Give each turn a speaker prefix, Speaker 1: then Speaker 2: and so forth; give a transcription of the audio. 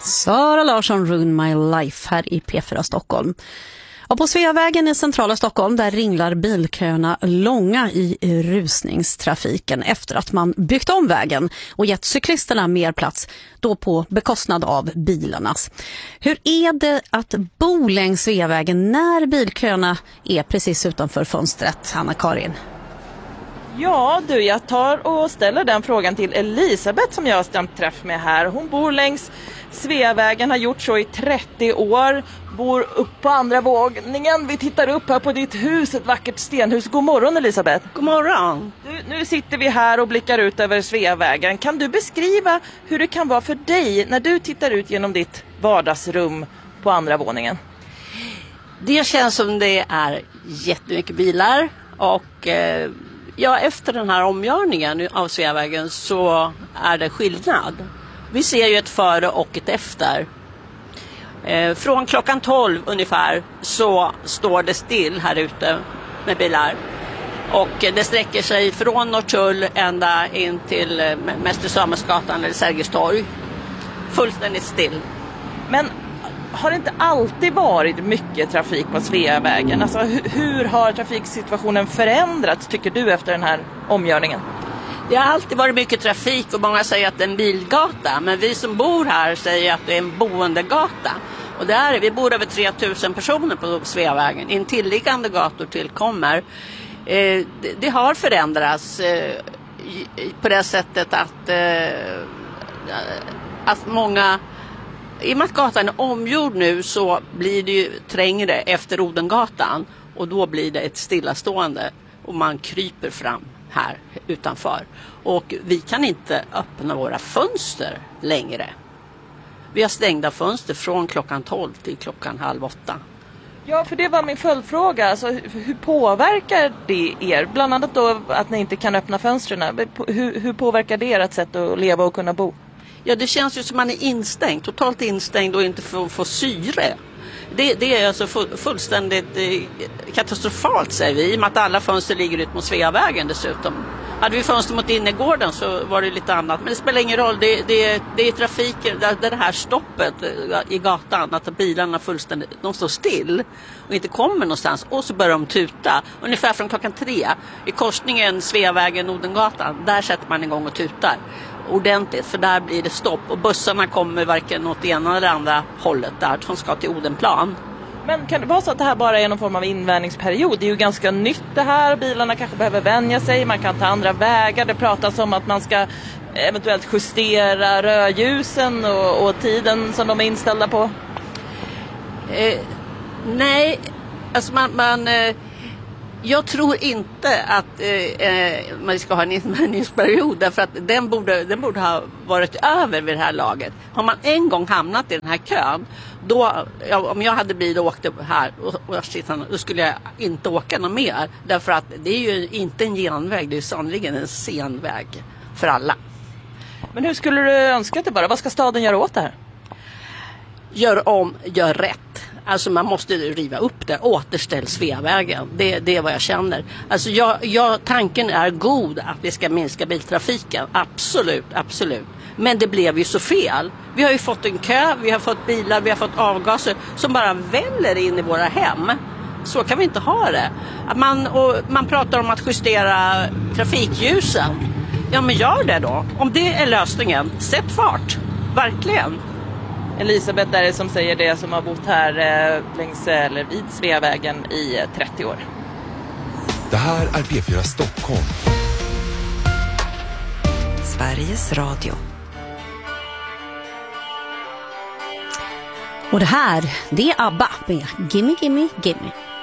Speaker 1: Sara Larsson, Ruin My Life här i P4 Stockholm. Och på Sveavägen i centrala Stockholm där ringlar bilköerna långa i rusningstrafiken efter att man byggt om vägen och gett cyklisterna mer plats, då på bekostnad av bilarnas. Hur är det att bo längs Sveavägen när bilköerna är precis utanför fönstret, Anna-Karin?
Speaker 2: Ja du, jag tar och ställer den frågan till Elisabeth som jag har stämt träff med här. Hon bor längs Sveavägen, har gjort så i 30 år, bor upp på andra våningen. Vi tittar upp här på ditt hus, ett vackert stenhus. God morgon Elisabeth.
Speaker 3: God morgon.
Speaker 2: Nu sitter vi här och blickar ut över Sveavägen. Kan du beskriva hur det kan vara för dig när du tittar ut genom ditt vardagsrum på andra våningen?
Speaker 3: Det känns som det är jättemycket bilar och efter den här omgörningen av Sveavägen så är det skillnad. Vi ser ju ett före och ett efter. Från klockan 12 ungefär så står det still här ute med bilar. Och det sträcker sig från Norrtull ända in till Mäster Samuelsgatan eller Sergels torg. Fullständigt still.
Speaker 2: Men har det inte alltid varit mycket trafik på Sveavägen? Alltså, hur har trafiksituationen förändrats tycker du efter den här omgörningen?
Speaker 3: Det har alltid varit mycket trafik och många säger att det är en bilgata. Men vi som bor här säger att det är en boendegata. Och vi bor över 3000 personer på Sveavägen. Intilliggande gator tillkommer. Det har förändrats på det sättet att många... I och med att gatan är omgjord nu så blir det ju trängre efter Odengatan. Och då blir det ett stillastående och man kryper fram här utanför. Och vi kan inte öppna våra fönster längre. Vi har stängda fönster från klockan 12 till klockan 7:30.
Speaker 2: Ja, för det var min följdfråga. Alltså, hur påverkar det er? Bland annat då att ni inte kan öppna fönstren. Hur påverkar det ert sätt att leva och kunna bo?
Speaker 3: Ja, det känns ju som man är instängd, totalt instängd och inte får syre. Det är alltså fullständigt katastrofalt säger vi, i och med att alla fönster ligger ut mot Sveavägen dessutom. Hade vi fönster mot innergården så var det lite annat, men det spelar ingen roll. Det är trafiken, det här stoppet i gatan, att bilarna fullständigt, de står still och inte kommer någonstans och så börjar de tuta. Ungefär från klockan 3 i korsningen Sveavägen-Odengatan, där sätter man igång och tutar ordentligt, för där blir det stopp och bussarna kommer varken åt ena eller andra hållet där som ska till Odenplan.
Speaker 2: Men kan det vara så att det här bara är någon form av invänjningsperiod? Det är ju ganska nytt det här, bilarna kanske behöver vänja sig, man kan ta andra vägar. Det pratas om att man ska eventuellt justera rödljusen och tiden som de är inställda på.
Speaker 3: Nej, alltså jag tror inte att man ska ha en invänjningsperiod, därför att den borde ha varit över vid det här laget. Har man en gång hamnat i den här kön, då, om jag hade bil och åkte här då skulle jag inte åka någon mer. Därför att det är ju inte en genväg, det är sannoliken en senväg för alla.
Speaker 2: Men hur skulle du önska det bara? Vad ska staden göra åt det här?
Speaker 3: Gör om, gör rätt. Alltså man måste riva upp det, återställ Sveavägen. Det är vad jag känner. Alltså tanken är god att vi ska minska biltrafiken. Absolut. Men det blev ju så fel. Vi har ju fått en kö, vi har fått bilar, vi har fått avgaser som bara väller in i våra hem. Så kan vi inte ha det. Man pratar om att justera trafikljusen. Ja, men gör det då. Om det är lösningen, sätt fart. Verkligen.
Speaker 2: Elisabeth är det som säger det, som har bott här vid Sveavägen i 30 år.
Speaker 4: Det här är P4 Stockholm.
Speaker 5: Sveriges Radio.
Speaker 1: Och det här, det är ABBA med Gimme Gimme Gimme.